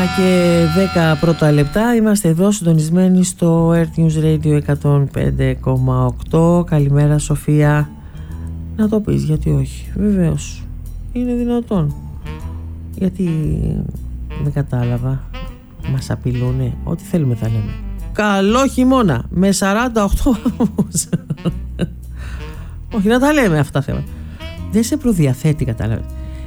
και 10 πρώτα λεπτά. Είμαστε εδώ συντονισμένοι στο Earth News Radio 105,8. Καλημέρα Σοφία. Να το πεις, γιατί όχι? Βεβαίως, είναι δυνατόν. Γιατί δεν κατάλαβα. Μας απειλούνε. Ό,τι θέλουμε θα λέμε. Καλό χειμώνα με 48 βαθμούς. Όχι, να τα λέμε αυτά θέματα. Δεν σε προδιαθέτει, κατάλαβε.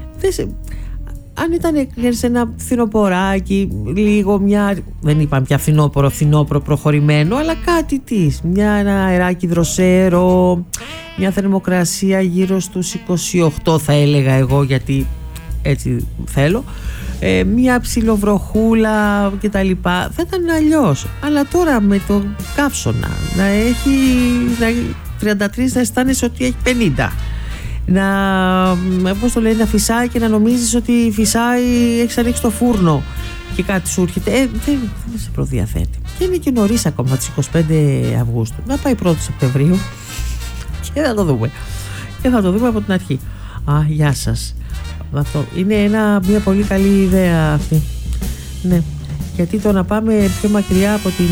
Αν ήταν σε ένα φθινοποράκι, λίγο μια. Δεν είπαμε πια φθινόπωρο προχωρημένο, αλλά κάτι της. Ένα αεράκι δροσέρο, μια θερμοκρασία γύρω στους 28, θα έλεγα εγώ, γιατί έτσι θέλω. Μια ψιλοβροχούλα και τα λοιπά. Θα ήταν αλλιώς. Αλλά τώρα με το καύσωνα να έχει 33, να αισθάνεσαι ότι έχει 50. Πώς το λέει, να φυσάει και να νομίζεις ότι φυσάει, έχεις ανοίξει το φούρνο και κάτι σου έρχεται. Δεν σε προδιαθέτει. Και είναι και νωρίς ακόμα, τις 25 Αυγούστου. Να πάει 1η Σεπτεμβρίου και θα το δούμε. Και θα το δούμε από την αρχή. Γεια σας. Αυτό είναι μια πολύ καλή ιδέα αυτή. Ναι. Γιατί το να πάμε πιο μακριά από την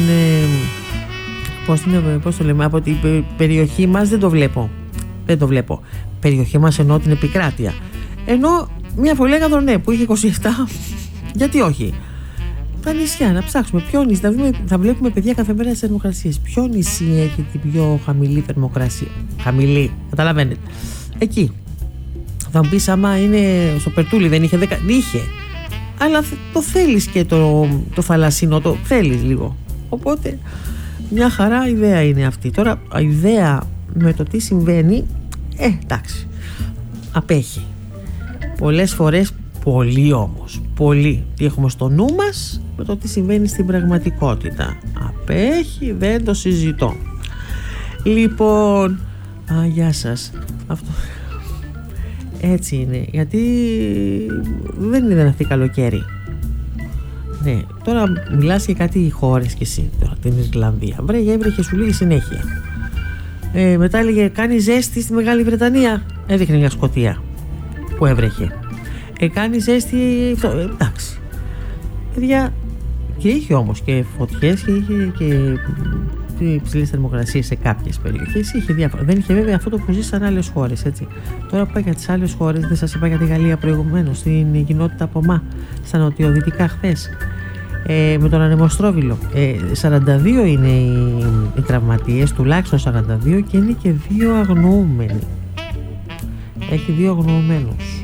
πώς το λέμε, από την περιοχή μας δεν το βλέπω. Περιοχή μας εννοώ την επικράτεια. Ενώ μια φωλέγαδο, ναι, που είχε 27, γιατί όχι. Τα νησιά, να ψάξουμε ποιο νησί, θα βλέπουμε παιδιά κάθε μέρα στις θερμοκρασίες. Ποιο νησί έχει την πιο χαμηλή θερμοκρασία? Χαμηλή, καταλαβαίνετε. Εκεί. Θα μου πεις, άμα είναι στο Περτούλι δεν είχε 10, είχε. Αλλά το θέλεις και το θαλασσινό, το θέλεις λίγο. Οπότε μια χαρά ιδέα είναι αυτή. Τώρα ιδέα με το τι συμβαίνει, εντάξει, απέχει. Πολλές φορές, πολύ όμως, πολύ. Τι έχουμε στο νου μας με το τι συμβαίνει στην πραγματικότητα. Απέχει, δεν το συζητώ. Λοιπόν, γεια σας. Αυτό έτσι είναι, γιατί δεν είναι αυτή καλοκαίρι. Ναι, τώρα μιλάς για κάτι χώρες κι εσύ, τώρα την Ιρλανδία. Έβρεχε σου λέει συνέχεια. Μετά έλεγε κάνει ζέστη στη Μεγάλη Βρετανία. Έδειχνε μια Σκωτία που έβρεχε. Κάνει ζέστη. Εντάξει. Παιδιά, και είχε όμως και φωτιές και είχε και υψηλές θερμοκρασίες σε κάποιες περιοχές. Είχε διάφορα. Δεν είχε βέβαια αυτό το που ζήσαν άλλες χώρες. Έτσι. Τώρα που πάει για τις άλλες χώρες, δεν σας είπα για τη Γαλλία προηγουμένως, στην κοινότητα από στα νοτιοδυτικά χθες. Με τον ανεμοστρόβιλο. 42 είναι οι τραυματίες, τουλάχιστον 42, και είναι και 2 αγνοούμενοι. Έχει 2 αγνοούμενους.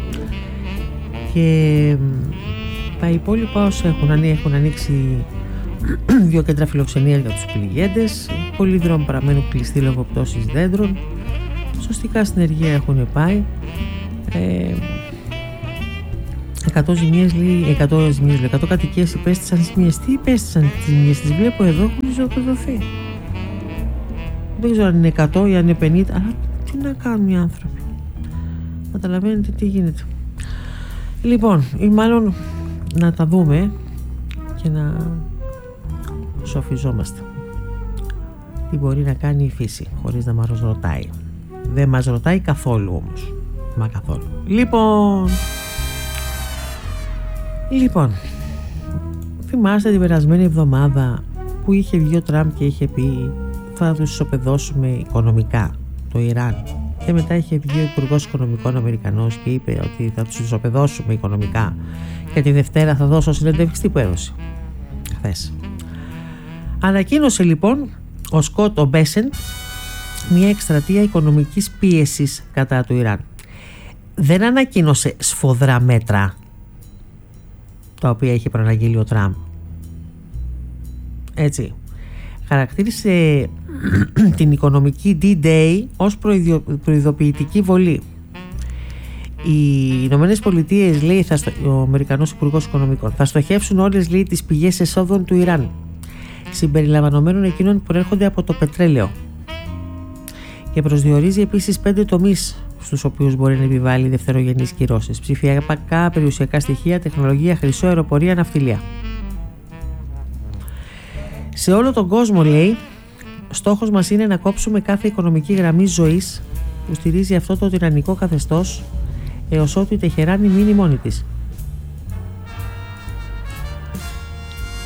Και τα υπόλοιπα όσα έχουν ανοίξει 2 κέντρα φιλοξενίας για τους πληγέντες, πολλοί δρόμοι παραμένουν κλειστοί λόγω πτώσης δέντρων, σωστικά συνεργεία έχουν πάει. 100 ζημιές, 100 κατοικίες υπέστησαν ζημιές. Τι υπέστησαν τις ζημιές? Τις βλέπω εδώ, έχουν ζωοπεδωθεί. Δεν ξέρω αν είναι 100 ή αν είναι 50, αλλά τι να κάνουν οι άνθρωποι? Καταλαβαίνετε τι γίνεται. Λοιπόν, ή μάλλον να τα δούμε και να σοφιζόμαστε. Τι μπορεί να κάνει η φύση χωρίς να μας ρωτάει. Δεν μας ρωτάει καθόλου όμως. Μα καθόλου. Λοιπόν, θυμάστε την περασμένη εβδομάδα που είχε βγει ο Τραμπ και είχε πει θα τους ισοπεδώσουμε οικονομικά το Ιράν, και μετά είχε βγει ο Υπουργός Οικονομικών Αμερικανός και είπε ότι θα τους ισοπεδώσουμε οικονομικά, και τη Δευτέρα θα δώσω συνέντευξη που έδωσε χθες. Ανακοίνωσε λοιπόν ο Σκότ Μπέσεντ μια εκστρατεία οικονομικής πίεσης κατά του Ιράν. Δεν ανακοίνωσε σφοδρά μέτρα τα οποία είχε προαναγγείλει ο Τραμπ. Έτσι. Χαρακτήρισε την οικονομική D-Day ως προειδοποιητική βολή. Οι Ηνωμένες Πολιτείες, λέει ο Αμερικανός Υπουργός Οικονομικών, θα στοχεύσουν όλες, λέει, τις πηγές εσόδων του Ιράν, συμπεριλαμβανομένων εκείνων που προέρχονται από το πετρέλαιο, και προσδιορίζει επίσης 5 τομείς στους οποίους μπορεί να επιβάλλει δευτερογενείς κυρώσεις: ψηφιακά, περιουσιακά στοιχεία, τεχνολογία, χρυσό, αεροπορία, ναυτιλία. Σε όλο τον κόσμο, λέει, στόχος μας είναι να κόψουμε κάθε οικονομική γραμμή ζωής που στηρίζει αυτό το τυραννικό καθεστώς, έως ότου η Τεχεράνη μείνει μόνη της.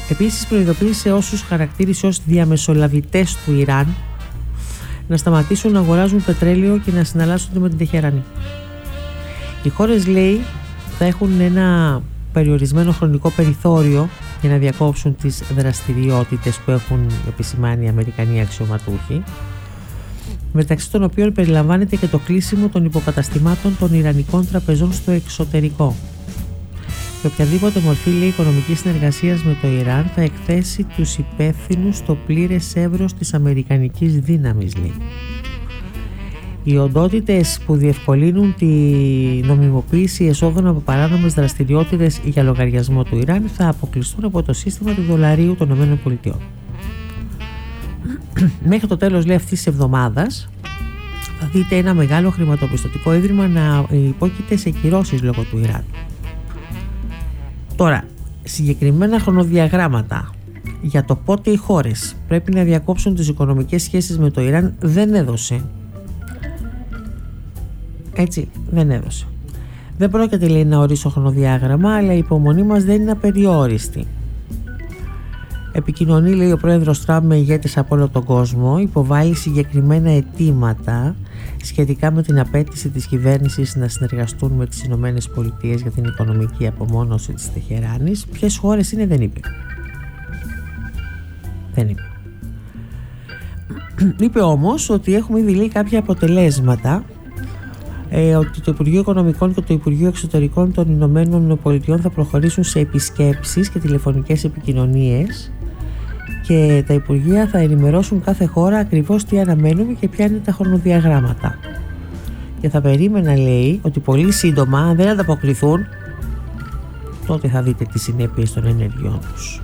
Επίσης προειδοποίησε όσους χαρακτήρισε ως διαμεσολαβητές του Ιράν να σταματήσουν να αγοράζουν πετρέλαιο και να συναλλάσσονται με την Τεχεράνη. Οι χώρες, λέει, θα έχουν ένα περιορισμένο χρονικό περιθώριο για να διακόψουν τις δραστηριότητες που έχουν επισημάνει οι Αμερικανοί αξιωματούχοι, μεταξύ των οποίων περιλαμβάνεται και το κλείσιμο των υποκαταστημάτων των Ιρανικών τραπεζών στο εξωτερικό. Και οποιαδήποτε μορφή, λέει, οικονομικής συνεργασίας με το Ιράν θα εκθέσει τους υπεύθυνους στο πλήρες εύρος της αμερικανικής δύναμης, λέει. Οι οντότητες που διευκολύνουν τη νομιμοποίηση εσόδων από παράνομες δραστηριότητες για λογαριασμό του Ιράν θα αποκλειστούν από το σύστημα του δολαρίου των ΗΠΑ. Μέχρι το τέλος, λέει, αυτής της εβδομάδας θα δείτε ένα μεγάλο χρηματοπιστωτικό ίδρυμα να υπόκειται σε κυρώσεις λόγω του Ιράν. Τώρα, συγκεκριμένα χρονοδιαγράμματα για το πότε οι χώρες πρέπει να διακόψουν τις οικονομικές σχέσεις με το Ιράν δεν έδωσε. Έτσι, δεν έδωσε. Δεν πρόκειται, λέει, να ορίσω χρονοδιάγραμμα, αλλά η υπομονή μας δεν είναι απεριόριστη. Επικοινωνεί, λέει, ο πρόεδρος Τραμπ με ηγέτες από όλο τον κόσμο, υποβάλλει συγκεκριμένα αιτήματα σχετικά με την απέτηση της κυβέρνησης να συνεργαστούν με τις Ηνωμένες Πολιτείες για την οικονομική απομόνωση της Τεχεράνης. Ποιες χώρες είναι, δεν είπε. Δεν είπε. Είπε όμως ότι έχουμε ήδη, λέει, κάποια αποτελέσματα, ότι το Υπουργείο Οικονομικών και το Υπουργείο Εξωτερικών των Ηνωμένων Πολιτειών θα προχωρήσουν σε επισκέψεις και τηλεφωνικές επικοινωνίες και τα Υπουργεία θα ενημερώσουν κάθε χώρα ακριβώς τι αναμένουμε και ποια είναι τα χρονοδιαγράμματα. Και θα περίμενα, λέει, ότι πολύ σύντομα, αν δεν ανταποκριθούν, τότε θα δείτε τις συνέπειες των ενεργειών τους.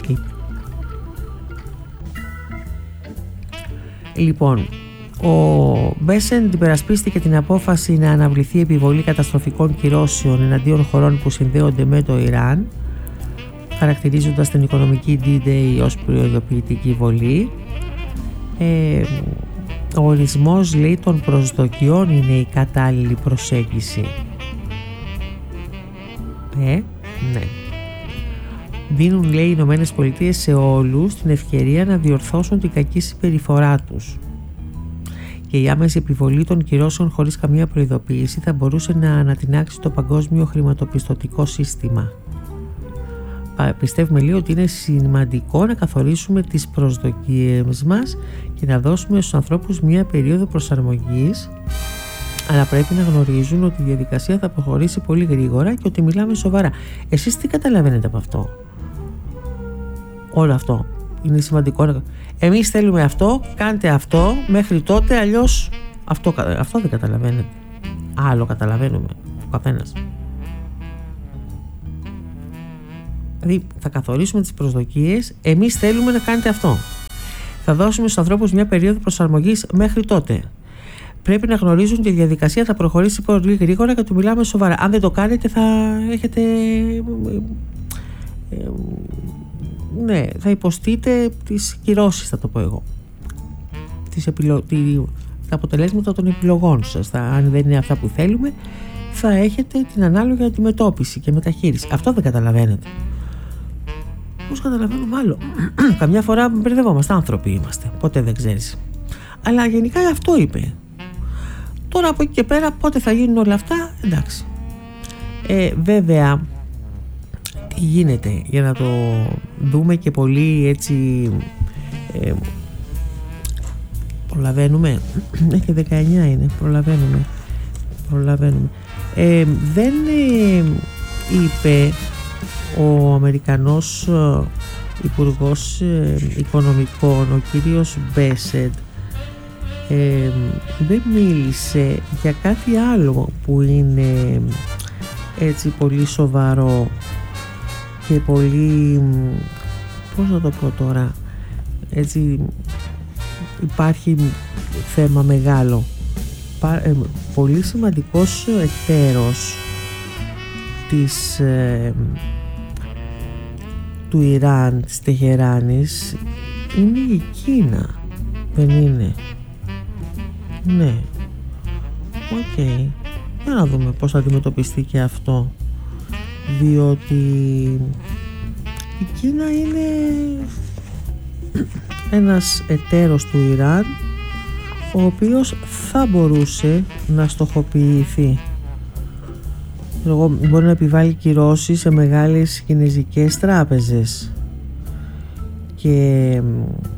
Λοιπόν, ο Μπέσεντ υπερασπίστηκε την απόφαση να αναβληθεί η επιβολή καταστροφικών κυρώσεων εναντίον χωρών που συνδέονται με το Ιράν, χαρακτηρίζοντας την οικονομική D-Day ως προειδοποιητική βολή. Ο ορισμός, λέει, των προσδοκιών είναι η κατάλληλη προσέγγιση. Ναι. Δίνουν, λέει, οι Ηνωμένες Πολιτείες σε όλους την ευκαιρία να διορθώσουν την κακή συμπεριφορά τους. Και η άμεση επιβολή των κυρώσεων χωρίς καμία προειδοποίηση θα μπορούσε να ανατινάξει το παγκόσμιο χρηματοπιστωτικό σύστημα. Πιστεύουμε, λέει, ότι είναι σημαντικό να καθορίσουμε τις προσδοκίες μας και να δώσουμε στους ανθρώπους μια περίοδο προσαρμογής, αλλά πρέπει να γνωρίζουν ότι η διαδικασία θα προχωρήσει πολύ γρήγορα και ότι μιλάμε σοβαρά. Εσείς τι καταλαβαίνετε από αυτό? Όλο αυτό είναι σημαντικό. Εμείς θέλουμε αυτό, κάντε αυτό μέχρι τότε, αλλιώς αυτό δεν καταλαβαίνετε. Άλλο καταλαβαίνουμε ο καθένας. Δηλαδή θα καθορίσουμε τις προσδοκίες, εμείς θέλουμε να κάνετε αυτό. Θα δώσουμε στους ανθρώπους μια περίοδο προσαρμογής μέχρι τότε. Πρέπει να γνωρίζουν ότι η διαδικασία θα προχωρήσει πολύ γρήγορα και του μιλάμε σοβαρά. Αν δεν το κάνετε θα έχετε... ναι, θα υποστείτε τις κυρώσεις, θα το πω εγώ. Τα αποτελέσματα των επιλογών σας. Αν δεν είναι αυτά που θέλουμε, θα έχετε την ανάλογη αντιμετώπιση και μεταχείριση. Αυτό δεν καταλαβαίνετε. Πώς καταλαβαίνουμε άλλο? Καμιά φορά μπερδευόμαστε, άνθρωποι είμαστε. Ποτέ δεν ξέρεις. Αλλά γενικά αυτό είπε. Τώρα από εκεί και πέρα πότε θα γίνουν όλα αυτά, εντάξει. Βέβαια, τι γίνεται, για να το δούμε και πολύ έτσι, προλαβαίνουμε. Και 19 είναι, προλαβαίνουμε. Δεν είπε ο Αμερικανός Υπουργός Οικονομικών, ο κύριος Μπέσεντ, δεν μίλησε για κάτι άλλο που είναι έτσι πολύ σοβαρό και πολύ, πώς να το πω τώρα, έτσι υπάρχει θέμα μεγάλο. Πολύ σημαντικός εταίρος του Ιράν, της Τεχεράνης, είναι η Κίνα, δεν είναι? Ναι. Οκ. Για να δούμε πώς θα αντιμετωπιστεί και αυτό, διότι Η Κίνα είναι ένας εταίρος του Ιράν, ο οποίος θα μπορούσε να στοχοποιηθεί. Μπορεί να επιβάλλει κυρώσεις σε μεγάλες κινεζικές τράπεζες, και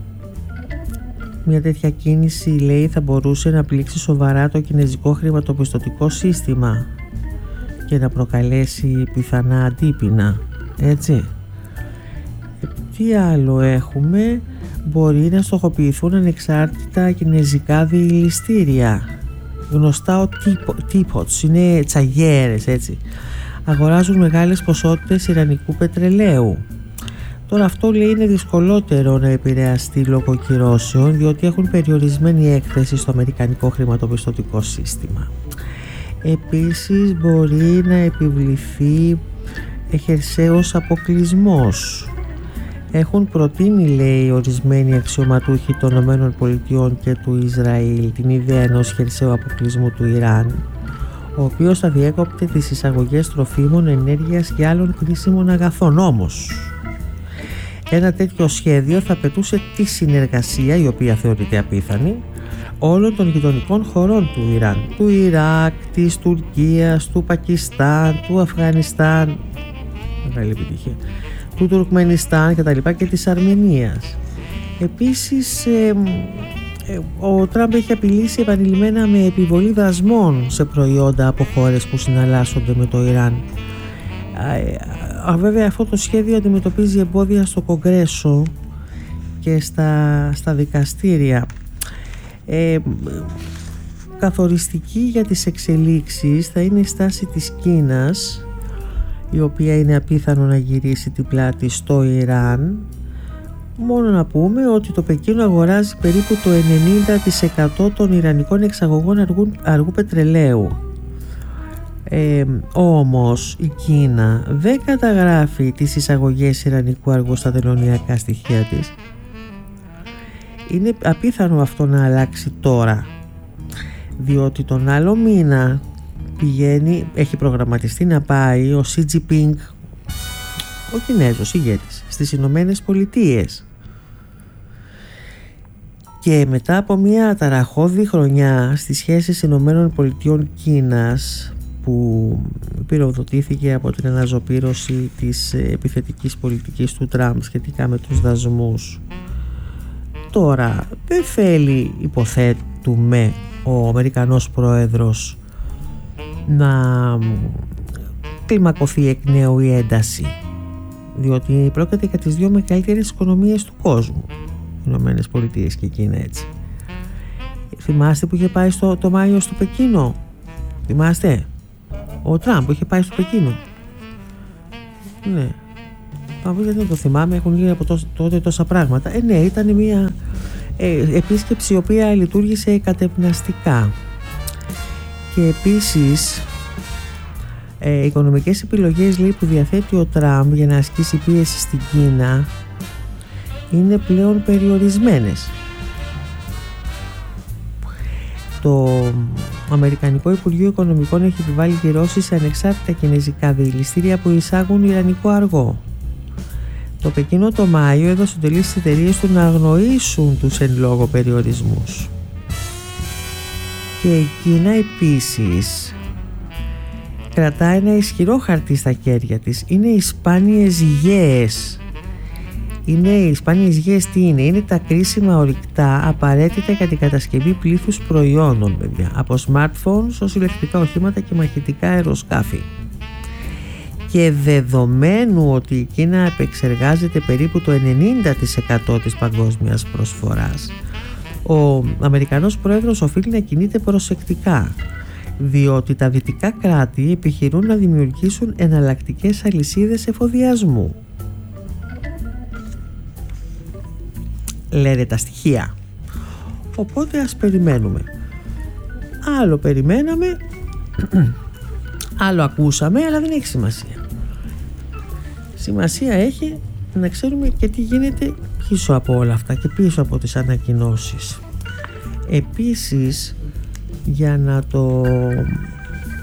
μια τέτοια κίνηση, λέει, θα μπορούσε να πλήξει σοβαρά το κινεζικό χρηματοπιστωτικό σύστημα και να προκαλέσει πιθανά αντίπεινα, έτσι. Τι άλλο έχουμε? Μπορεί να στοχοποιηθούν ανεξάρτητα κινεζικά διελιστήρια, γνωστά ως teapots, είναι τσαγέρες, έτσι. Αγοράζουν μεγάλες ποσότητες ιρανικού πετρελαίου. Τώρα αυτό, λέει, είναι δυσκολότερο να επηρεαστεί λόγω κυρώσεων, διότι έχουν περιορισμένη έκθεση στο αμερικανικό χρηματοπιστωτικό σύστημα. Επίσης μπορεί να επιβληθεί χερσαίος αποκλεισμός. Έχουν προτείνει, λέει, ορισμένοι αξιωματούχοι των ΗΠΑ και του Ισραήλ την ιδέα ενός χερσαίου αποκλεισμού του Ιράν, ο οποίος θα διέκοπτε τις εισαγωγές τροφίμων, ενέργειας και άλλων κρίσιμων αγαθών. Όμως ένα τέτοιο σχέδιο θα απαιτούσε τη συνεργασία, η οποία θεωρείται απίθανη, όλων των γειτονικών χωρών του Ιράν, του Ιράκ, της Τουρκίας, του Πακιστάν, του Αφγανιστάν, μεγάλη επιτυχία, του Τουρκμενιστάν και της Αρμενίας. Επίσης ο Τραμπ έχει απειλήσει επανειλημμένα με επιβολή δασμών σε προϊόντα από χώρες που συναλλάσσονται με το Ιράν. Βέβαια αυτό το σχέδιο αντιμετωπίζει εμπόδια στο Κογκρέσο και στα δικαστήρια. Καθοριστική για τις εξελίξεις θα είναι η στάση της Κίνας, η οποία είναι απίθανο να γυρίσει την πλάτη στο Ιράν. Μόνο να πούμε ότι το Πεκίνο αγοράζει περίπου το 90% των ιρανικών εξαγωγών αργού πετρελαίου. Όμως η Κίνα δεν καταγράφει τις εισαγωγές ιρανικού αργού στα τελωνειακά στοιχεία της. Είναι απίθανο αυτό να αλλάξει τώρα, διότι τον άλλο μήνα έχει προγραμματιστεί να πάει ο Xi Jinping, ο Κινέζος ηγέτης, στις Ηνωμένες Πολιτείες. Και μετά από μια ταραχώδη χρονιά στις σχέσεις Ηνωμένων Πολιτειών Κίνας, που πυροδοτήθηκε από την αναζωπήρωση της επιθετικής πολιτικής του Τραμπ σχετικά με τους δασμούς, τώρα δεν θέλει, υποθέτουμε, ο Αμερικανός πρόεδρος να κλιμακωθεί εκ νέου η ένταση, διότι πρόκειται για τις δύο μεγαλύτερες οικονομίες του κόσμου, Ηνωμένες Πολιτείες και Κίνα, έτσι. Θυμάστε που είχε πάει το Μάιο στο Πεκίνο? Θυμάστε? Ο Τραμπ που είχε πάει στο Πεκίνο. Ναι. Γιατί δεν το θυμάμαι, έχουν γίνει από τότε τόσα πράγματα. Ναι, ήταν μια επίσκεψη η οποία λειτουργήσε κατεπναστικά. Και επίσης οι οικονομικές επιλογές, λέει, που διαθέτει ο Τραμπ για να ασκήσει πίεση στην Κίνα είναι πλέον περιορισμένες. Το Αμερικανικό Υπουργείο Οικονομικών έχει επιβάλει κυρώσεις σε ανεξάρτητα κινεζικά διελιστήρια που εισάγουν ιρανικό αργό. Το Πεκίνο το Μάιο έδωσε εντολή στις εταιρείες του να αγνοήσουν τους εν λόγω περιορισμούς. Και η Κίνα επίσης κρατά ένα ισχυρό χαρτί στα χέρια της. Είναι οι σπάνιες γέες. Οι σπάνιες γέες τι είναι? Είναι τα κρίσιμα ορυκτά απαραίτητα για την κατασκευή πλήθους προϊόντων, παιδιά, από smartphones ως ηλεκτρικά οχήματα και μαχητικά αεροσκάφη. Και δεδομένου ότι η Κίνα επεξεργάζεται περίπου το 90% της παγκόσμιας προσφοράς, ο Αμερικανός πρόεδρος οφείλει να κινείται προσεκτικά, διότι τα δυτικά κράτη επιχειρούν να δημιουργήσουν εναλλακτικές αλυσίδες εφοδιασμού. Λένε τα στοιχεία. Οπότε ας περιμένουμε. Άλλο περιμέναμε, άλλο ακούσαμε, αλλά δεν έχει σημασία. Σημασία έχει να ξέρουμε και τι γίνεται πίσω από όλα αυτά και πίσω από τις ανακοινώσεις. Επίσης, για να το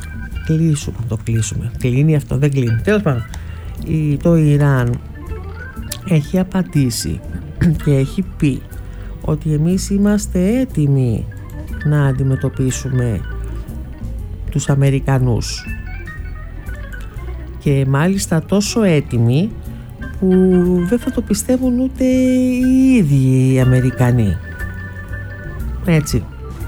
κλείσουμε, κλείνει αυτό, δεν κλείνει, τέλος πάντων, το Ιράν έχει απαντήσει και έχει πει ότι εμείς είμαστε έτοιμοι να αντιμετωπίσουμε τους Αμερικανούς, και μάλιστα τόσο έτοιμοι που δεν θα το πιστεύουν ούτε οι ίδιοι οι Αμερικανοί. Έτσι.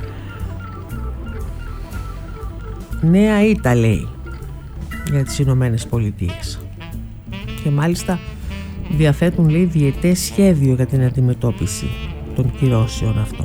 Νέα ήττα, λέει, για τις Ηνωμένες Πολιτείες, και μάλιστα διαθέτουν, λέει, διετές σχέδιο για την αντιμετώπιση των κυρώσεων αυτών.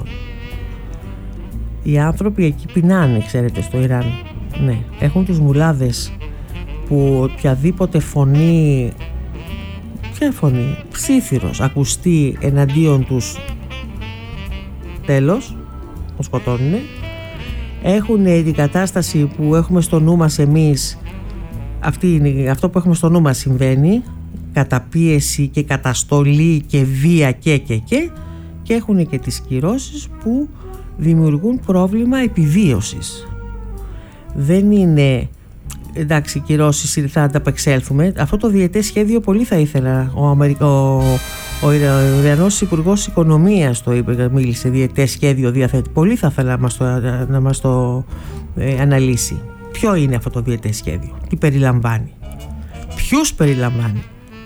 Οι άνθρωποι εκεί πεινάνε, ξέρετε, στο Ιράν. Ναι, έχουν τους μουλάδες που οποιαδήποτε φωνή, ποια φωνή, ψήθυρος ακουστεί εναντίον τους, τέλος, το σκοτώνουνε. Έχουν την κατάσταση που έχουμε στο νου μας εμείς, αυτό που έχουμε στο νου μας συμβαίνει, καταπίεση και καταστολή και βία και έχουν και τις κυρώσεις που δημιουργούν πρόβλημα επιβίωσης. Δεν είναι, εντάξει, κυρώσεις θα ανταπεξέλθουμε. Αυτό το διετές σχέδιο πολύ θα ήθελα. Ο Ιρανός Υπουργός Οικονομίας το είπε, μίλησε, διετές σχέδιο διαθέτει. Πολύ θα ήθελα να μας το αναλύσει. Ποιο είναι αυτό το διετές σχέδιο, τι περιλαμβάνει, ποιους περιλαμβάνει.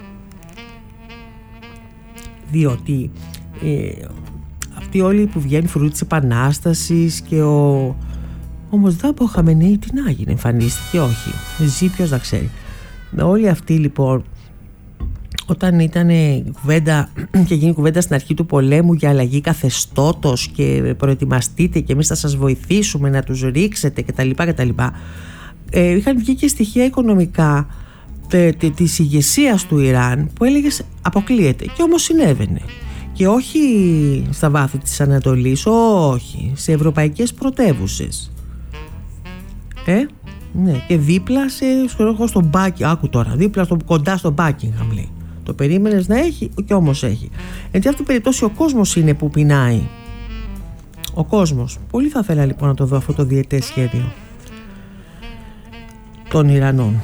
Διότι αυτοί όλοι που βγαίνουν φρουροί της Επανάστασης και όμως δεν από Χαμενέη τι να γίνει, εμφανίστηκε, όχι, ζει, ποιος να ξέρει. Όλοι αυτοί λοιπόν, όταν ήταν κουβέντα και γίνει κουβέντα στην αρχή του πολέμου για αλλαγή καθεστώτος και προετοιμαστείτε και εμείς θα σας βοηθήσουμε να τους ρίξετε κτλ, είχαν βγει και στοιχεία οικονομικά της ηγεσίας του Ιράν που έλεγες αποκλείεται, και όμως συνέβαινε, και όχι στα βάθη της Ανατολής, όχι, σε ευρωπαϊκές πρωτεύουσες, ναι, και δίπλα στον Μπάκινγκ, άκου τώρα, κοντά στο Μπάκινγκhamn, λέει. Το περίμενες να έχει και όμως έχει. Εν αυτή την περίπτωση ο κόσμος είναι που πεινάει. Ο κόσμος. Πολύ θα ήθελα λοιπόν να το δω αυτό το διετές σχέδιο των Ιρανών.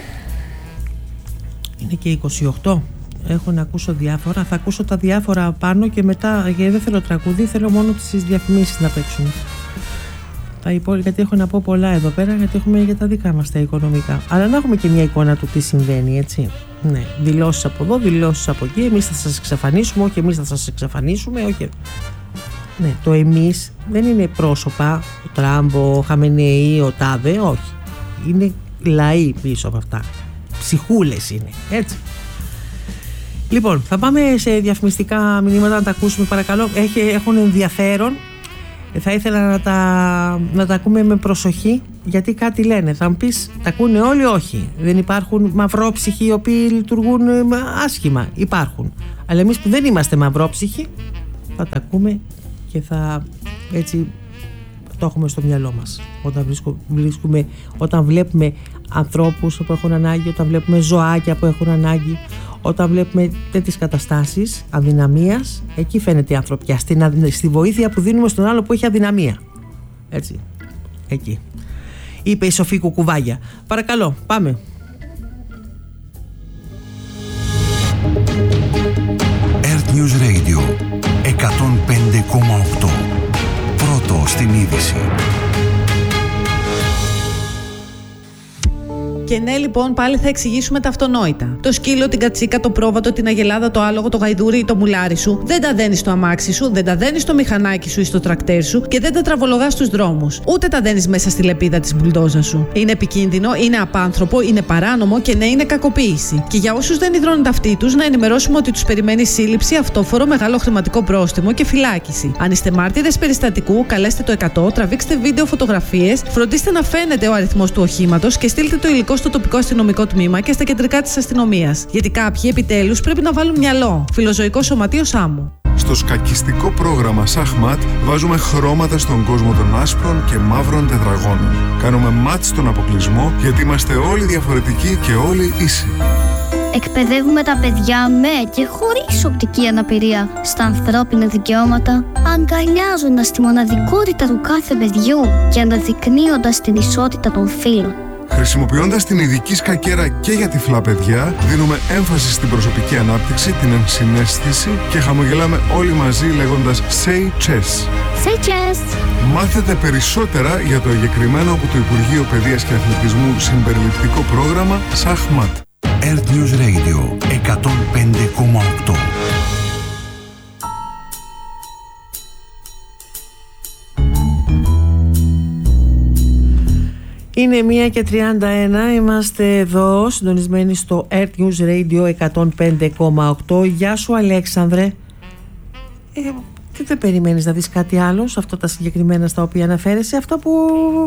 Είναι και 28. Έχω να ακούσω διάφορα. Θα ακούσω τα διάφορα πάνω και μετά, γιατί δεν θέλω τραγούδι, θέλω μόνο τις διαφημίσεις να παίξουν. Γιατί έχω να πω πολλά εδώ πέρα, γιατί έχουμε για τα δικά μας τα οικονομικά. Αλλά να έχουμε και μια εικόνα του τι συμβαίνει, έτσι. Ναι, δηλώσεις από εδώ, δηλώσεις από εκεί. Εμείς θα σας εξαφανίσουμε, όχι εμείς θα σας εξαφανίσουμε, όχι. Ναι, το εμείς δεν είναι πρόσωπα, ο Τραμπ, ο Χαμενεή, ο Τάδε, όχι. Είναι λαοί πίσω από αυτά. Ψυχούλες είναι, έτσι. Λοιπόν, θα πάμε σε διαφημιστικά μηνύματα να τα ακούσουμε, παρακαλώ. Έχουν ενδιαφέρον. Θα ήθελα να τα ακούμε με προσοχή, γιατί κάτι λένε. Θα μου πεις, τα ακούνε όλοι, όχι. Δεν υπάρχουν μαυρόψυχοι οι οποίοι λειτουργούν άσχημα. Υπάρχουν. Αλλά εμείς που δεν είμαστε μαυρόψυχοι, θα τα ακούμε και θα έτσι το έχουμε στο μυαλό μας. Όταν βλέπουμε ανθρώπους που έχουν ανάγκη, όταν βλέπουμε ζωάκια που έχουν ανάγκη, όταν βλέπουμε τέτοιες καταστάσεις αδυναμίας, εκεί φαίνεται η ανθρωπιά, στη βοήθεια που δίνουμε στον άλλο που έχει αδυναμία. Έτσι, εκεί. Είπε η Σοφή Κουκουβάγια. Παρακαλώ, πάμε. Earth News Radio 105,8. Πρώτο στην είδηση. Και ναι, λοιπόν, πάλι θα εξηγήσουμε τα αυτονόητα. Το σκύλο, την κατσίκα, το πρόβατο, την αγελάδα, το άλογο, το γαϊδούρι ή το μουλάρι σου δεν τα δένεις στο αμάξι σου, δεν τα δένεις στο μηχανάκι σου ή στο τρακτέρ σου και δεν τα τραβολογάς στους δρόμους. Ούτε τα δένεις μέσα στη λεπίδα της μπουλντόζας σου. Είναι επικίνδυνο, είναι απάνθρωπο, είναι παράνομο και ναι, είναι κακοποίηση. Και για όσους δεν υδρώνουν τα αυτοί τους, να ενημερώσουμε ότι τους περιμένει σύλληψη, αυτόφορο, μεγάλο χρηματικό πρόστιμο και φυλάκιση. Αν είστε μάρτυρες περιστατικού, καλέστε το 100, τραβήξτε βίντεο, φωτογραφίες, φροντίστε να φαίνεται ο αριθμός του οχήματος και στείλτε το υλικό στο τοπικό αστυνομικό τμήμα και στα κεντρικά της αστυνομίας. Γιατί κάποιοι επιτέλους πρέπει να βάλουν μυαλό. Φιλοζωικό Σωματείο Σάμου. Στο σκακιστικό πρόγραμμα Σαχμάτ βάζουμε χρώματα στον κόσμο των άσπρων και μαύρων τετραγώνων. Κάνουμε μάτς στον αποκλεισμό γιατί είμαστε όλοι διαφορετικοί και όλοι ίσοι. Εκπαιδεύουμε τα παιδιά με και χωρίς οπτική αναπηρία στα ανθρώπινα δικαιώματα, αγκαλιάζοντας τη μοναδικότητα του κάθε παιδιού και αναδεικνύοντας την ισότητα των φύλων. Χρησιμοποιώντας την ειδική σκακέρα και για τυφλά παιδιά, δίνουμε έμφαση στην προσωπική ανάπτυξη, την ενσυναίσθηση και χαμογελάμε όλοι μαζί λέγοντας Say Chess. Say Chess. Μάθετε περισσότερα για το εγκεκριμένο από το Υπουργείο Παιδείας και Αθλητισμού συμπεριληπτικό πρόγραμμα Σαχμάτ. Earth News Radio 105,8. Είναι 1:31, είμαστε εδώ συντονισμένοι στο Earth News Radio 105,8. Γεια σου Αλέξανδρε. Τι δεν περιμένεις να δεις κάτι άλλο σε αυτά τα συγκεκριμένα στα οποία αναφέρεσαι? Αυτά που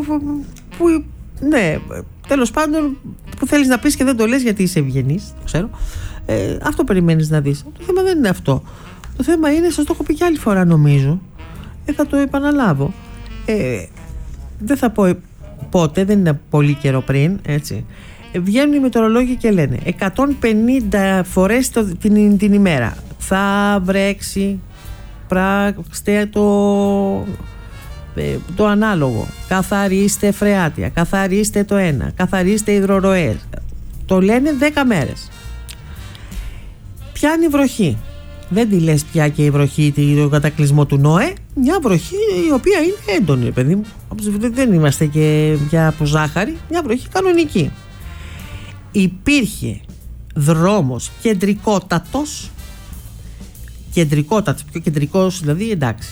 ναι, τέλος πάντων, που θέλεις να πεις και δεν το λες γιατί είσαι ευγενής, το ξέρω. Αυτό περιμένεις να δεις. Το θέμα δεν είναι αυτό. Το θέμα είναι, σας το έχω πει και άλλη φορά νομίζω, θα το επαναλάβω. Δεν θα πω πότε, δεν είναι πολύ καιρό πριν, έτσι. Βγαίνουν οι μετεωρολόγοι και λένε 150 φορές την ημέρα θα βρέξει, πράξτε το ανάλογο, καθαρίστε φρεάτια, καθαρίστε το ένα, καθαρίστε υδροροές. Το λένε 10 μέρες. Πιάνει βροχή. Δεν τη λες πια και η βροχή, το κατακλυσμό του Νόε. Μια βροχή η οποία είναι έντονη, παιδί μου. Δεν είμαστε και πια από ζάχαρη. Μια βροχή κανονική. Υπήρχε δρόμος κεντρικότατος, πιο κεντρικός δηλαδή, εντάξει,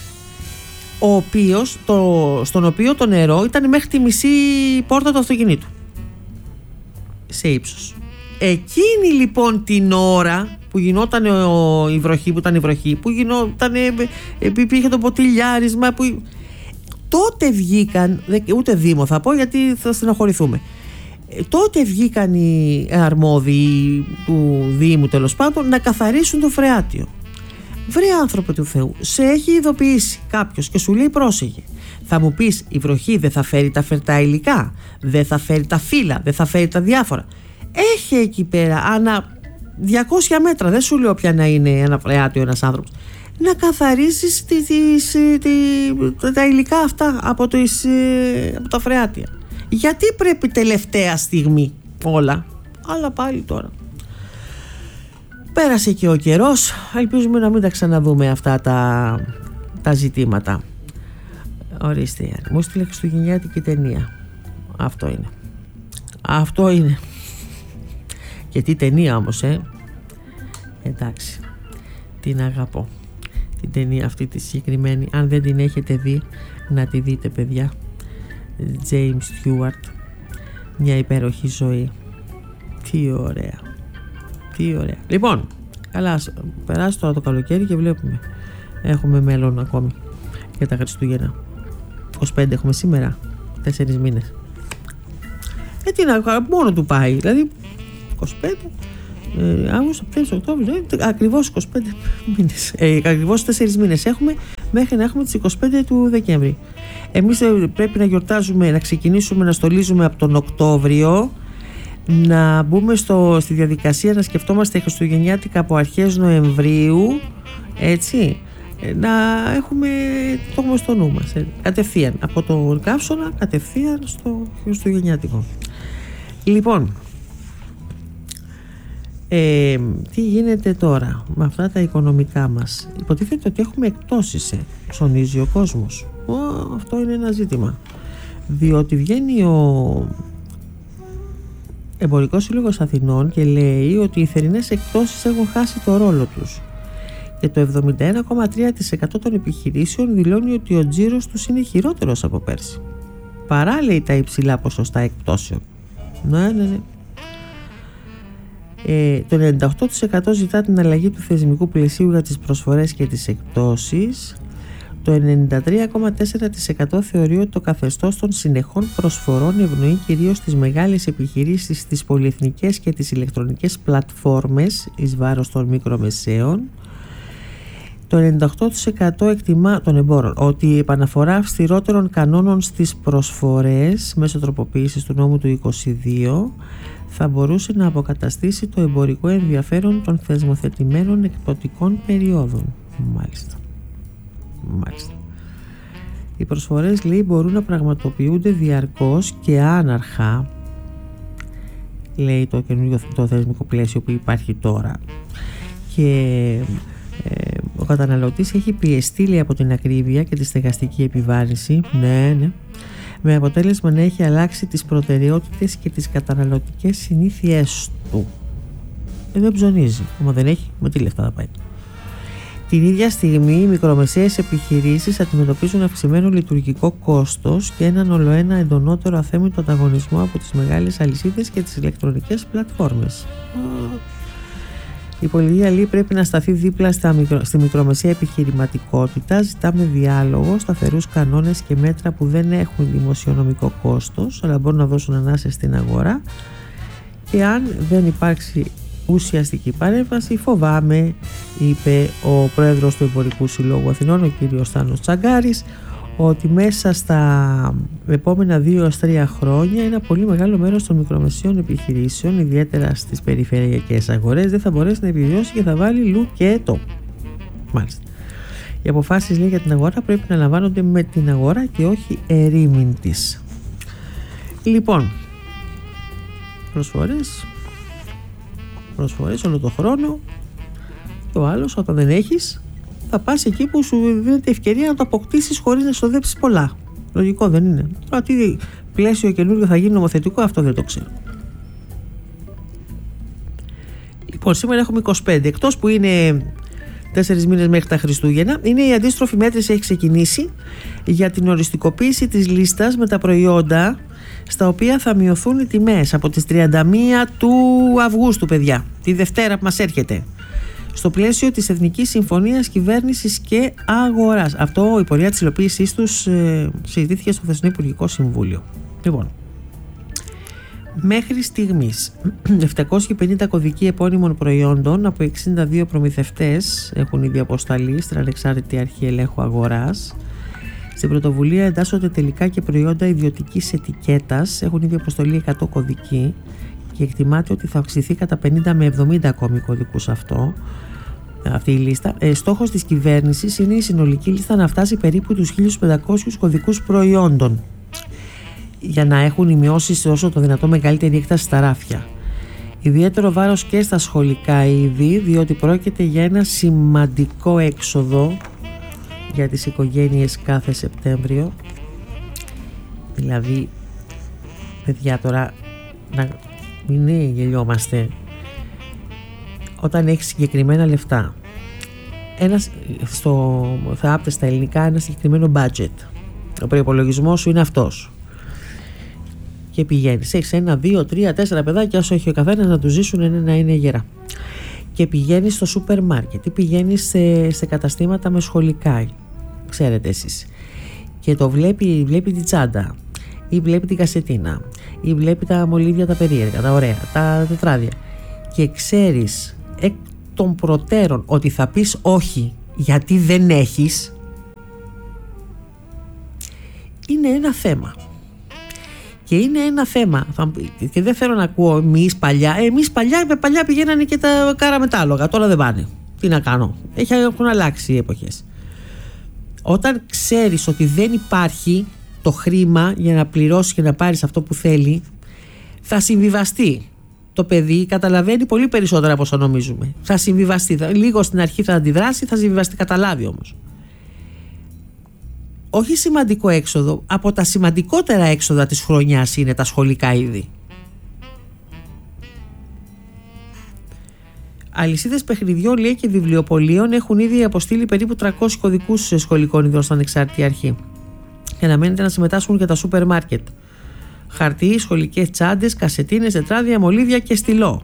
στον οποίο το νερό ήταν μέχρι τη μισή πόρτα του αυτοκινήτου σε ύψος. Εκείνη λοιπόν την ώρα που γινόταν η βροχή, που γινόταν, υπήρχε το ποτηλιάρισμα, τότε βγήκαν, ούτε Δήμο θα πω γιατί θα στενοχωρηθούμε, τότε βγήκαν οι αρμόδιοι του Δήμου τέλος πάντων να καθαρίσουν το φρεάτιο. Βρε άνθρωπο του Θεού, σε έχει ειδοποιήσει κάποιος και σου λέει πρόσεχε. Θα μου πεις η βροχή δεν θα φέρει τα φερτά υλικά, δεν θα φέρει τα φύλλα, δεν θα φέρει τα διάφορα. Έχει εκεί πέρα ανά 200 μέτρα, δεν σου λέω πια να είναι ένα φρεάτιο ένας άνθρωπος, να καθαρίσεις τα υλικά αυτά από τα φρεάτια. Γιατί πρέπει τελευταία στιγμή όλα? Αλλά πάλι τώρα πέρασε και ο καιρός, ελπίζουμε να μην τα ξαναδούμε αυτά τα ζητήματα. Ορίστε, μου στείλε χριστουγεννιάτικη ταινία. Αυτό είναι. Και τι ταινία όμως, εντάξει, την αγαπώ την ταινία αυτή τη συγκεκριμένη. Αν δεν την έχετε δει, να τη δείτε παιδιά. James Stewart, μια υπέροχη ζωή. Τι ωραία. Λοιπόν, καλά, περάσει τώρα το καλοκαίρι και βλέπουμε. Έχουμε μέλλον ακόμη για τα Χριστούγεννα. 25 έχουμε σήμερα, 4 μήνες. Τι να, μόνο του πάει. Δηλαδή 25 Αύγουστο, Σεπτέμβριο, Οκτώβριο, ακριβώς 25 μήνες. Ακριβώς 4 μήνες έχουμε μέχρι να έχουμε τις 25 του Δεκέμβρη. Εμείς πρέπει να γιορτάζουμε, να ξεκινήσουμε να στολίζουμε από τον Οκτώβριο, να μπούμε στη διαδικασία να σκεφτόμαστε χριστουγεννιάτικα από αρχές Νοεμβρίου, έτσι, να έχουμε το έχουμε στο νου μας, κατευθείαν από το καύσωνα κατευθείαν στο χριστουγεννιάτικο. Λοιπόν, τι γίνεται τώρα με αυτά τα οικονομικά μας? Υποτίθεται ότι έχουμε εκπτώσεις, ψωνίζει ο κόσμος. Αυτό είναι ένα ζήτημα, διότι βγαίνει ο Εμπορικός Σύλλογος Αθηνών και λέει ότι οι θερινές εκπτώσεις έχουν χάσει το ρόλο τους και το 71,3% των επιχειρήσεων δηλώνει ότι ο τζίρος τους είναι χειρότερος από πέρσι, παρά λέει τα υψηλά ποσοστά εκπτώσεων. Ναι. Το 98% ζητά την αλλαγή του θεσμικού πλαισίου για τις προσφορές και τις εκπτώσεις. Το 93,4% θεωρεί ότι το καθεστώς των συνεχών προσφορών ευνοεί κυρίως τις μεγάλες επιχειρήσεις, τις πολυεθνικές και τις ηλεκτρονικές πλατφόρμες εις βάρος των μικρομεσαίων. Το 98% εκτιμά των εμπόρων ότι η επαναφορά αυστηρότερων κανόνων στις προσφορές μέσω τροποποίησης του νόμου του 22 θα μπορούσε να αποκαταστήσει το εμπορικό ενδιαφέρον των θεσμοθετημένων εκπτωτικών περιόδων. Μάλιστα. Οι προσφορές, λέει, μπορούν να πραγματοποιούνται διαρκώς και άναρχα λέει το καινούργιο το θεσμικό πλαίσιο που υπάρχει τώρα. Και ο καταναλωτής έχει πιεστεί, λέει, από την ακρίβεια και τη στεγαστική επιβάρυνση, ναι, με αποτέλεσμα να έχει αλλάξει τις προτεραιότητες και τις καταναλωτικές συνήθειές του. Δεν ψωνίζει. Άμα δεν έχει, με τι λεφτά θα πάει. Την ίδια στιγμή, οι μικρομεσαίες επιχειρήσεις αντιμετωπίζουν αυξημένο λειτουργικό κόστος και έναν ολοένα εντονότερο αθέμητο ανταγωνισμό από τις μεγάλες αλυσίδες και τις ηλεκτρονικές πλατφόρμες. Η πολιτεία, λέει, πρέπει να σταθεί δίπλα στη μικρομεσαία επιχειρηματικότητα. Ζητάμε διάλογο, σταθερούς κανόνες και μέτρα που δεν έχουν δημοσιονομικό κόστος αλλά μπορούν να δώσουν ανάσες στην αγορά, και αν δεν υπάρξει ουσιαστική παρέμβαση, φοβάμαι, είπε ο πρόεδρος του Εμπορικού Συλλόγου Αθηνών, ο κ. Στάνος Τσαγκάρης, ότι μέσα στα επόμενα 2-3 χρόνια ένα πολύ μεγάλο μέρος των μικρομεσαίων επιχειρήσεων, ιδιαίτερα στις περιφερειακές αγορές, δεν θα μπορέσει να επιβιώσει και θα βάλει λουκέτο. Μάλιστα. Οι αποφάσεις, λέει, για την αγορά πρέπει να λαμβάνονται με την αγορά και όχι ερήμην της. Λοιπόν, προσφορές όλο το χρόνο, και ο άλλος, όταν δεν έχεις, θα πας εκεί που σου δίνεται ευκαιρία να το αποκτήσεις χωρίς να ξοδέψεις πολλά. Λογικό δεν είναι? Τώρα τι πλαίσιο καινούργιο θα γίνει νομοθετικό, αυτό δεν το ξέρω. Λοιπόν, σήμερα έχουμε 25, εκτός που είναι 4 μήνες μέχρι τα Χριστούγεννα, είναι η αντίστροφη μέτρηση, έχει ξεκινήσει για την οριστικοποίηση της λίστας με τα προϊόντα στα οποία θα μειωθούν οι τιμές από τις 31 του Αυγούστου, παιδιά, τη Δευτέρα που μας έρχεται, στο πλαίσιο της Εθνικής Συμφωνίας Κυβέρνησης και Αγοράς. Αυτό, η πορεία της υλοποίησής τους συζητήθηκε στο χθεσινό Υπουργικό Συμβούλιο. Λοιπόν, μέχρι στιγμής 750 κωδικοί επώνυμων προϊόντων από 62 προμηθευτές έχουν ήδη αποσταλεί στην Ανεξάρτητη Αρχή Ελέγχου Αγοράς. Στην πρωτοβουλία εντάσσονται τελικά και προϊόντα ιδιωτικής ετικέτας. Έχουν ήδη αποστολεί 100 κωδικοί και εκτιμάται ότι θα αυξηθεί κατά 50 με 70 ακόμη κωδικούς αυτή η λίστα. Στόχος της κυβέρνησης είναι η συνολική λίστα να φτάσει περίπου τους 1.500 κωδικούς προϊόντων, για να έχουν οι μειώσεις όσο το δυνατό μεγαλύτερη έκταση στα ράφια. Ιδιαίτερο βάρος και στα σχολικά είδη, διότι πρόκειται για ένα σημαντικό έξοδο για τις οικογένειες κάθε Σεπτέμβριο. Δηλαδή, παιδιά, τώρα να μην γελιόμαστε. Όταν έχεις συγκεκριμένα λεφτά, θα άπτες στα ελληνικά ένα συγκεκριμένο budget, ο προϋπολογισμός σου είναι αυτός, και πηγαίνεις, έχεις 1, 2, 3, 4 παιδάκια, όσο έχει ο καθένας, να τους ζήσουν να είναι γερά, και πηγαίνεις στο σούπερ μάρκετ ή πηγαίνεις σε καταστήματα με σχολικά, ξέρετε εσείς, και το βλέπει τη τσάντα ή βλέπει την κασετίνα ή βλέπει τα μολύβια τα περίεργα, τα ωραία, τα τετράδια, και ξέρεις εκ των προτέρων ότι θα πεις όχι γιατί δεν έχεις, είναι ένα θέμα. Και είναι ένα θέμα, και δεν θέλω να ακούω εμείς παλιά πηγαίνανε και τα κάραμε τα άλογα, τώρα δεν πάνε, τι να κάνω, έχουν αλλάξει οι εποχές. Όταν ξέρεις ότι δεν υπάρχει το χρήμα για να πληρώσεις και να πάρεις αυτό που θέλει, θα συμβιβαστεί. Το παιδί καταλαβαίνει πολύ περισσότερα από όσο νομίζουμε. Θα συμβιβαστεί. Λίγο στην αρχή θα αντιδράσει, θα συμβιβαστεί, καταλάβει όμως. Όχι σημαντικό έξοδο, από τα σημαντικότερα έξοδα της χρονιάς είναι τα σχολικά είδη. Αλυσίδες παιχνιδιών, λέει, και βιβλιοπωλείων έχουν ήδη αποστείλει περίπου 300 κωδικούς σχολικών ειδών στην Ανεξάρτητη Αρχή. Και αναμένεται να συμμετάσχουν και τα σούπερ μάρκετ. Χαρτί, σχολικές τσάντες, κασετίνες, τετράδια, μολύβια και στυλό.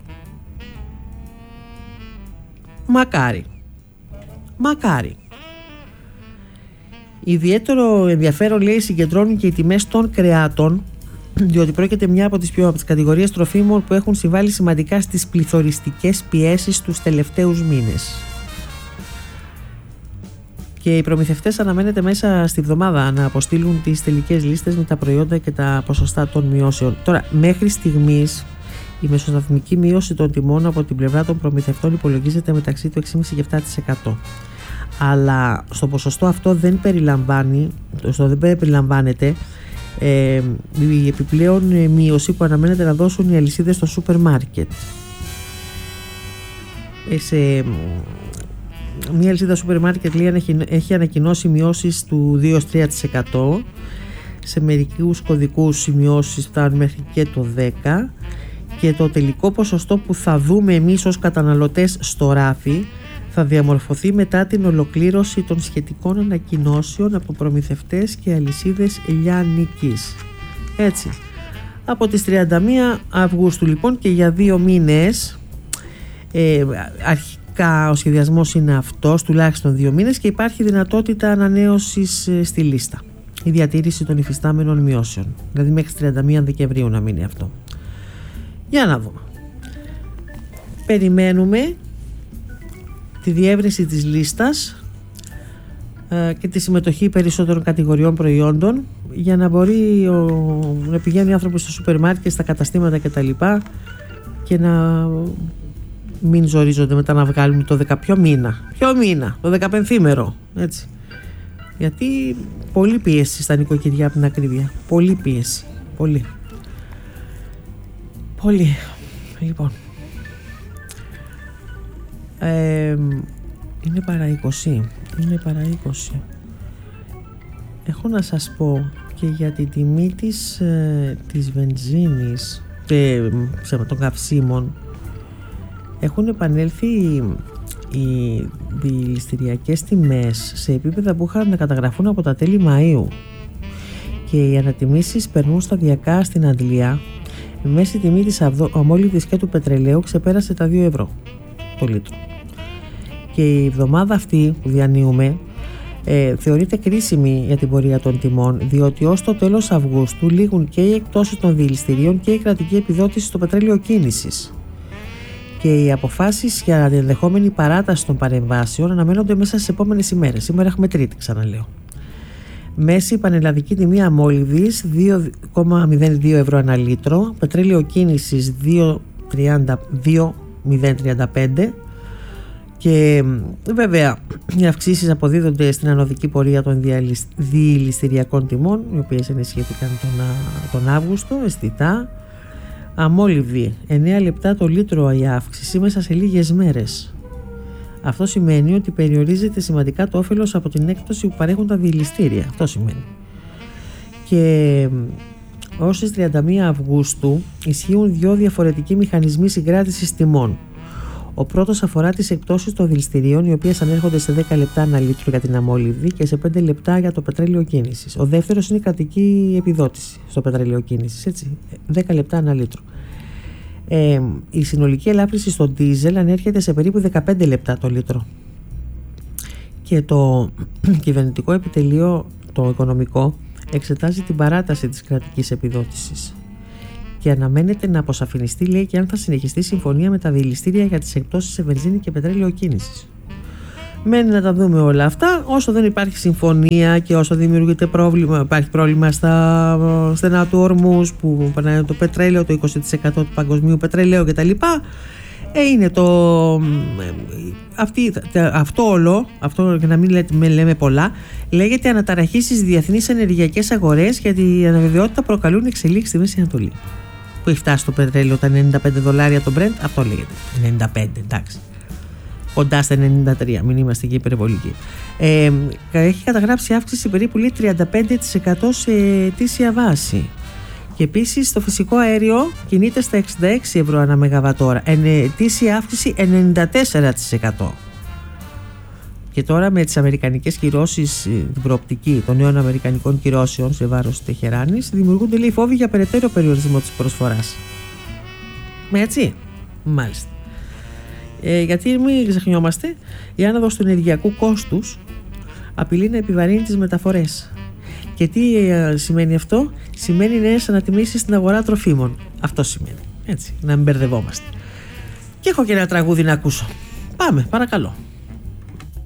Μακάρι. Ιδιαίτερο ενδιαφέρον, λέει, συγκεντρώνουν και οι τιμές των κρεάτων, διότι πρόκειται μια από τις κατηγορίες τροφίμων που έχουν συμβάλει σημαντικά στις πληθωριστικές πιέσεις τους τελευταίους μήνες. Και οι προμηθευτές αναμένεται μέσα στη βδομάδα να αποστείλουν τις τελικές λίστες με τα προϊόντα και τα ποσοστά των μειώσεων. Τώρα, μέχρι στιγμής, η μεσοσταθμική μείωση των τιμών από την πλευρά των προμηθευτών υπολογίζεται μεταξύ του 6,5% και 7%. Αλλά στο ποσοστό αυτό δεν περιλαμβάνεται η επιπλέον μείωση που αναμένεται να δώσουν οι αλυσίδες στο σούπερ μάρκετ. Μια αλυσίδα σούπερ μάρκετ έχει ανακοινώσει μειώσεις του 2-3%. Σε μερικούς κωδικούς οι μειώσεις φτάνουν μέχρι και το 10%, και το τελικό ποσοστό που θα δούμε εμείς ως καταναλωτές στο ράφι θα διαμορφωθεί μετά την ολοκλήρωση των σχετικών ανακοινώσεων από προμηθευτές και αλυσίδες λιανικής. Έτσι, από τις 31 Αυγούστου λοιπόν και για 2 μήνες, αρχικά ο σχεδιασμός είναι αυτός, τουλάχιστον 2 μήνες, και υπάρχει δυνατότητα ανανέωσης στη λίστα, η διατήρηση των υφιστάμενων μειώσεων, δηλαδή μέχρι 31 Δεκεμβρίου να μείνει αυτό. Για να δούμε. Περιμένουμε τη διεύρυνση της λίστας και τη συμμετοχή περισσότερων κατηγοριών προϊόντων, για να μπορεί να πηγαίνει ο άνθρωπος στο σούπερ μάρκετ, στα καταστήματα κτλ, και να μην ζορίζονται μετά να βγάλουν το 10 ποιο μήνα, το 15ήμερο, έτσι. Γιατί πολύ πίεση στα νοικοκυριά, από την ακρίβεια. Πολύ πίεση. Πολύ. Λοιπόν, είναι παρά 20. Έχω να σας πω και για τη τιμή της βενζίνης και των καυσίμων. Έχουν επανέλθει οι δηληστηριακές τιμές σε επίπεδα που είχαν να καταγραφούν από τα τέλη Μαΐου, και οι ανατιμήσεις περνούν σταδιακά στην αντλία. Η μέση τιμή της αμόλυβδης και του πετρελαίου ξεπέρασε τα 2 ευρώ το λίτρο. Και η εβδομάδα αυτή που διανύουμε θεωρείται κρίσιμη για την πορεία των τιμών, διότι ως το τέλος Αυγούστου λήγουν και οι εκπτώσεις των δηληστηρίων και η κρατική επιδότηση στο πετρέλαιο κίνησης. Και οι αποφάσεις για την ενδεχόμενη παράταση των παρεμβάσεων αναμένονται μέσα στις επόμενες ημέρες. Σήμερα έχουμε Τρίτη, ξαναλέω. Μέση πανελλαδική τιμή αμόλυβδης 2,02 ευρώ ανά λίτρο, πετρέλαιο κίνησης 2,035, και βέβαια οι αυξήσεις αποδίδονται στην ανωδική πορεία των δηληστηριακών τιμών, οι οποίες ενισχύθηκαν τον Αύγουστο αισθητά. Αμόλυβδη 9 λεπτά το λίτρο η αύξηση μέσα σε λίγες μέρες. Αυτό σημαίνει ότι περιορίζεται σημαντικά το όφελος από την έκπτωση που παρέχουν τα δηληστήρια. Αυτό σημαίνει. Και ως τις 31 Αυγούστου ισχύουν 2 διαφορετικοί μηχανισμοί συγκράτησης τιμών. Ο πρώτος αφορά τις εκπτώσεις των δηληστηρίων, οι οποίες ανέρχονται σε 10 λεπτά ανά λίτρο για την αμόλυβδη και σε 5 λεπτά για το πετρέλαιο κίνησης. Ο δεύτερος είναι η κρατική επιδότηση στο πετρέλαιο κίνησης, έτσι, 10 λεπτά ανά λίτρο. Η συνολική ελάφρυνση στο ντίζελ ανέρχεται σε περίπου 15 λεπτά το λίτρο. Και το κυβερνητικό επιτελείο, το οικονομικό, εξετάζει την παράταση της κρατικής επιδότησης. Και αναμένεται να αποσαφινιστεί, λέει, και αν θα συνεχιστεί συμφωνία με τα δηληστήρια για τις εκπτώσεις σε βενζίνη και πετρέλαιο κίνησης. Μένει να τα δούμε όλα αυτά. Όσο δεν υπάρχει συμφωνία και όσο δημιουργείται πρόβλημα, υπάρχει πρόβλημα στα στενά του Ορμούς που περνάει το πετρέλαιο, το 20% του παγκοσμίου πετρελαίου κτλ. Είναι αυτό όλο, για να μην λέμε πολλά, λέγεται αναταραχή στις διεθνείς ενεργειακές αγορές, γιατί η αναβεβαιότητα προκαλούν εξελίξεις στη Μέση Ανατολή. Που έχει φτάσει το πετρέλαιο τα $95 το Brent, αυτό λέγεται. 95, εντάξει. Κοντά στα 93, μην είμαστε και υπερβολικοί. Έχει καταγράψει αύξηση περίπου 35% σε ετήσια βάση. Και επίσης το φυσικό αέριο κινείται στα 66 ευρώ ανά μεγαβατόρα. Ετήσια αύξηση 94%. Και τώρα με τις αμερικανικές κυρώσεις, την προοπτική των νέων αμερικανικών κυρώσεων σε βάρος της Τεχεράνης, δημιουργούνται, λέει, φόβοι για περαιτέρω περιορισμό της προσφοράς. Έτσι, μάλιστα. Γιατί μην ξεχνιόμαστε, η άνοδος του ενεργειακού κόστους απειλεί να επιβαρύνει τις μεταφορές. Και τι σημαίνει αυτό? Σημαίνει νέες ανατιμήσεις στην αγορά τροφίμων. Αυτό σημαίνει. Έτσι, να μην μπερδευόμαστε. Και έχω και ένα τραγούδι να ακούσω. Πάμε, παρακαλώ.